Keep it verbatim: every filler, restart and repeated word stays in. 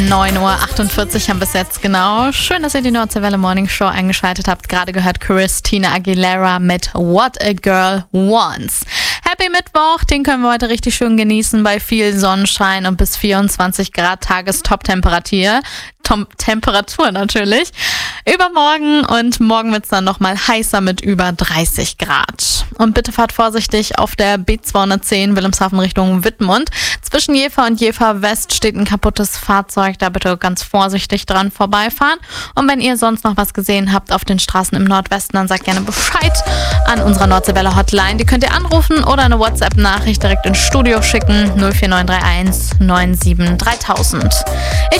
neun Uhr achtundvierzig haben bis jetzt genau. Schön, dass ihr die Nordseewelle Morning Show eingeschaltet habt. Gerade gehört Christina Aguilera mit What a Girl Wants. Happy Mittwoch, den können wir heute richtig schön genießen bei viel Sonnenschein und bis vierundzwanzig Grad Tagestop-Temperatur. Temperatur natürlich. Übermorgen und morgen wird es dann nochmal heißer mit über dreißig Grad. Und bitte fahrt vorsichtig auf der B zweihundertzehn Wilhelmshaven Richtung Wittmund. Zwischen Jever und Jever West steht ein kaputtes Fahrzeug. Da bitte ganz vorsichtig dran vorbeifahren. Und wenn ihr sonst noch was gesehen habt auf den Straßen im Nordwesten, dann sagt gerne Bescheid an unserer Nordseewelle Hotline. Die könnt ihr anrufen oder eine WhatsApp-Nachricht direkt ins Studio schicken. null vier neun drei eins neun sieben dreitausend. Ich